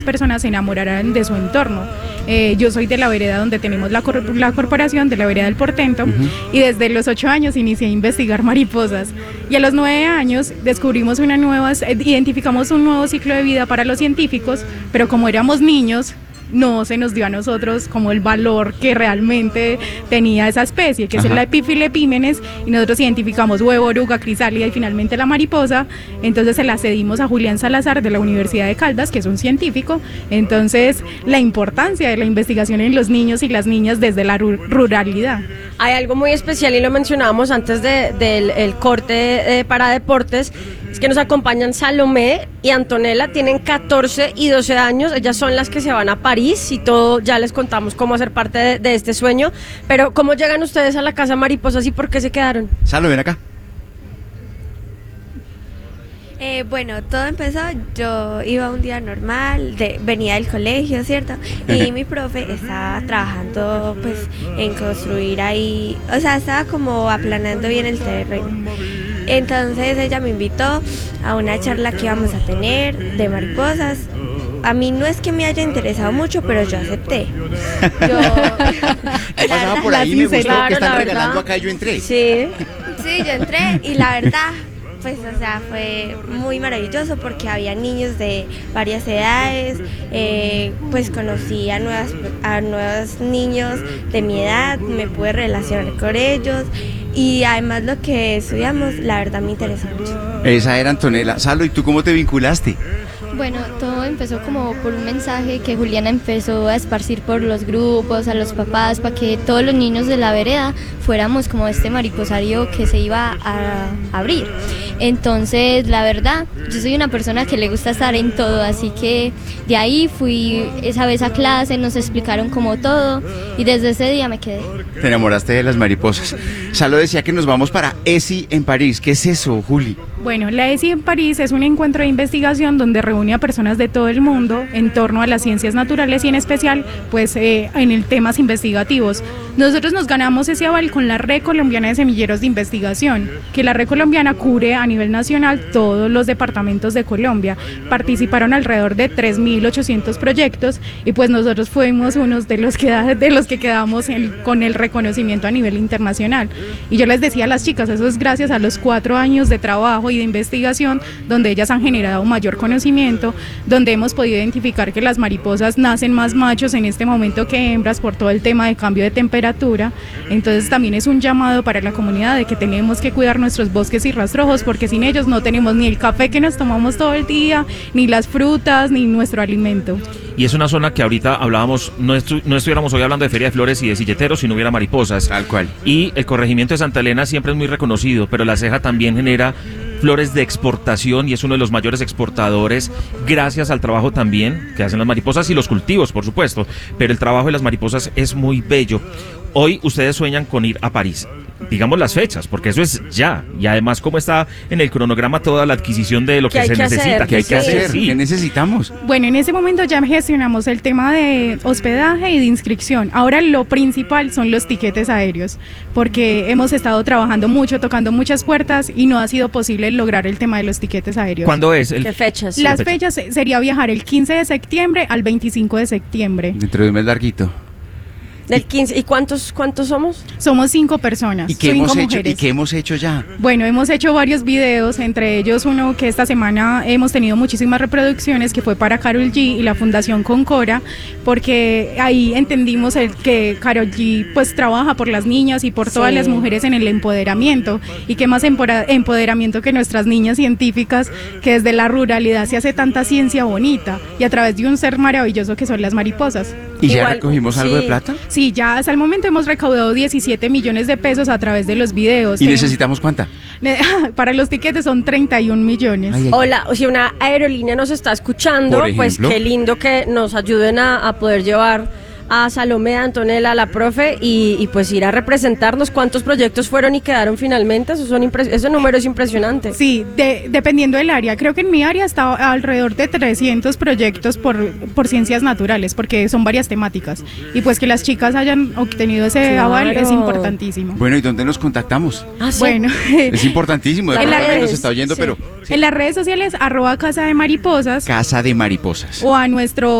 personas se enamoraran de su entorno. Yo soy de la vereda donde tenemos la corporación de la vereda del Portento, y desde los 8 años inicié a investigar mariposas, y a los 9 años identificamos un nuevo ciclo de vida para los científicos, pero como éramos niños no se nos dio a nosotros como el valor que realmente tenía esa especie, que es la Epífile epímenes, y nosotros identificamos huevo, oruga, crisálida y finalmente la mariposa. Entonces se la cedimos a Julián Salazar de la Universidad de Caldas, que es un científico. Entonces la importancia de la investigación en los niños y las niñas desde la ruralidad. Hay algo muy especial y lo mencionábamos antes del corte para deportes, es que nos acompañan Salomé y Antonella, tienen 14 y 12 años, ellas son las que se van a París y todo, ya les contamos cómo hacer parte de este sueño, pero ¿cómo llegan ustedes a la Casa Mariposas y por qué se quedaron? Salo, ven acá. Bueno, todo empezó, yo iba un día normal, venía del colegio, ¿cierto? Y mi profe estaba trabajando pues en construir ahí, o sea, estaba como aplanando bien el terreno. Entonces ella me invitó a una charla que íbamos a tener de mariposas. A mí no es que me haya interesado mucho, pero yo acepté. Pasaba por ahí, me gustó que están regalando acá y yo entré. Sí, yo entré y la verdad, pues, o sea, fue muy maravilloso porque había niños de varias edades, pues conocí a nuevos niños de mi edad, me pude relacionar con ellos y además lo que estudiamos, la verdad me interesó mucho. Esa era Antonella. Salo, ¿y tú cómo te vinculaste? Bueno, todo empezó como por un mensaje que Juliana empezó a esparcir por los grupos, a los papás, para que todos los niños de la vereda fuéramos como este mariposario que se iba a abrir. Entonces, la verdad, yo soy una persona que le gusta estar en todo, así que de ahí fui esa vez a clase, nos explicaron como todo y desde ese día me quedé. Te enamoraste de las mariposas. Salo decía que nos vamos para ESI en París. ¿Qué es eso, Juli? Bueno, la ESI en París es un encuentro de investigación donde reúne a personas de todo el mundo en torno a las ciencias naturales y en especial pues en el temas investigativos. Nosotros nos ganamos ese aval con la Red Colombiana de Semilleros de Investigación, que la Red Colombiana cubre a nivel nacional todos los departamentos de Colombia. Participaron alrededor de 3.800 proyectos y pues nosotros fuimos unos de los que quedamos con el reconocimiento a nivel internacional. Y yo les decía a las chicas, eso es gracias a los 4 años de trabajo y de investigación, donde ellas han generado mayor conocimiento, donde hemos podido identificar que las mariposas nacen más machos en este momento que hembras por todo el tema de cambio de temperatura. Entonces también es un llamado para la comunidad de que tenemos que cuidar nuestros bosques y rastrojos, porque sin ellos no tenemos ni el café que nos tomamos todo el día, ni las frutas, ni nuestro alimento. Y es una zona que ahorita hablábamos, no estuviéramos hoy hablando de Feria de Flores y de silleteros si no hubiera mariposas. Tal cual. Y el corregimiento de Santa Elena siempre es muy reconocido, pero La Ceja también genera flores de exportación y es uno de los mayores exportadores gracias al trabajo también que hacen las mariposas y los cultivos, por supuesto, pero el trabajo de las mariposas es muy bello. Hoy ustedes sueñan con ir a París. Digamos las fechas, porque eso es ya. Y además, cómo está en el cronograma toda la adquisición de lo que se necesita, que hay que hacer. Sí. ¿Qué necesitamos? Bueno, en ese momento ya gestionamos el tema de hospedaje y de inscripción. Ahora lo principal son los tiquetes aéreos, porque hemos estado trabajando mucho, tocando muchas puertas y no ha sido posible lograr el tema de los tiquetes aéreos. ¿Cuándo es? ¿Qué fechas? Las fechas sería viajar el 15 de septiembre al 25 de septiembre. Dentro de un mes larguito. Del 15. ¿Y cuántos somos? Somos 5 personas. ¿Y qué hemos hecho ya? Bueno, hemos hecho varios videos, entre ellos uno que esta semana hemos tenido muchísimas reproducciones, que fue para Karol G y la Fundación Concora, porque ahí entendimos que Karol G pues trabaja por las niñas y por todas las mujeres en el empoderamiento, y qué más empoderamiento que nuestras niñas científicas, que desde la ruralidad se hace tanta ciencia bonita y a través de un ser maravilloso que son las mariposas. ¿Y ya recogimos algo de plata? Sí, ya hasta el momento hemos recaudado 17 millones de pesos a través de los videos. ¿Y necesitamos cuánta? Para los tiquetes son 31 millones. Hola, o si una aerolínea nos está escuchando, pues qué lindo que nos ayuden a poder llevar a Salomé, a Antonella, a la profe y pues ir a representarnos. ¿Cuántos proyectos fueron y quedaron finalmente? Ese número es impresionante. Sí, dependiendo del área. Creo que en mi área está alrededor de 300 proyectos por ciencias naturales, porque son varias temáticas. Y pues que las chicas hayan obtenido ese Claro. aval es importantísimo. Bueno, ¿y dónde nos contactamos? Ah, sí. Bueno, Es importantísimo, de En pronto las alguien nos redes, está oyendo, sí. pero en las redes sociales @Casa de Mariposas Casa de Mariposas. o a nuestro